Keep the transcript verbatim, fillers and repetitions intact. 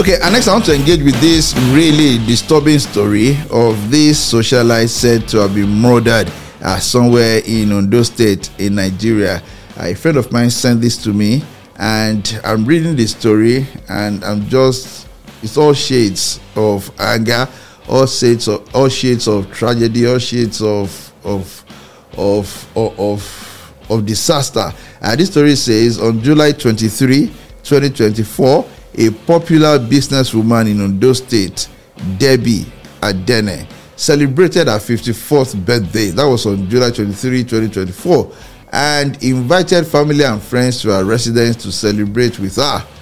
Okay, and next I want to engage with this really disturbing story of this socialite said to have been murdered uh, somewhere in Ondo State in Nigeria. Uh, a friend of mine sent this to me, and I'm reading the story, and I'm just, it's all shades of anger, all shades of all shades of tragedy, all shades of of of of of, of disaster. Uh, this story says on July twenty-third, twenty twenty-four, a popular businesswoman in Ondo State, Debbie Adene, celebrated her fifty-fourth birthday. That was on July twenty-third, twenty twenty-four, and invited family and friends to her residence to celebrate with her.